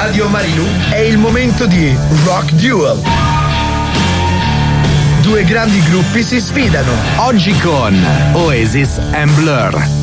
Radio Marilù è il momento di Rock Duel. Due grandi gruppi si sfidano. Oggi con Oasis and Blur.